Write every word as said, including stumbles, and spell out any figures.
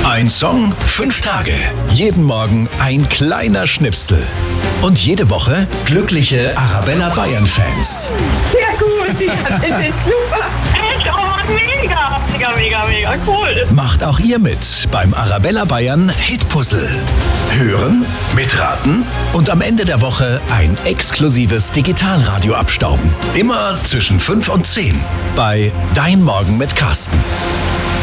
Ein Song, fünf Tage. Jeden Morgen ein kleiner Schnipsel. Und jede Woche glückliche Arabella Bayern-Fans. Sehr gut, ja, das ist super. Echt, oh, mega, mega, mega, mega cool. Macht auch ihr mit beim Arabella Bayern Hitpuzzle. Hören, mitraten und am Ende der Woche ein exklusives Digitalradio abstauben. Immer zwischen fünf und zehn bei Dein Morgen mit Carsten.